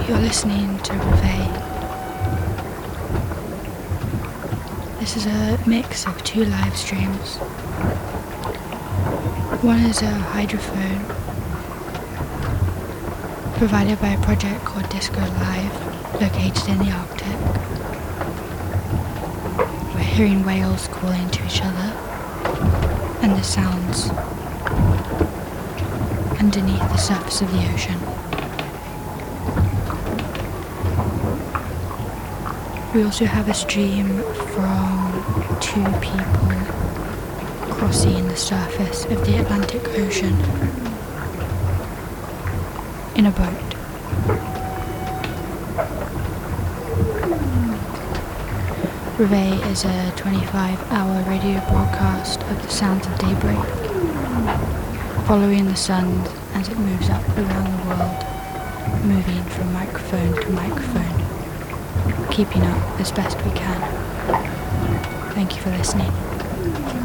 You're listening to Reveille. This is a mix of two live streams. One is a hydrophone provided by a project called Disco Live, located in the Arctic. We're hearing whales calling to each other and the sounds underneath the surface of the ocean. We also have a stream from two people crossing the surface of the Atlantic Ocean in a boat. Reveille is a 25-hour radio broadcast of the sounds of daybreak, following the sun as it moves up around the world, moving from microphone to microphone, keeping up as best we can. Thank you for listening.